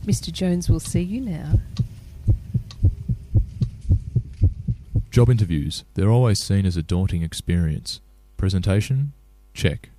Mr. Jones will see you now. Job interviews, they're always seen as a daunting experience. Presentation? Check.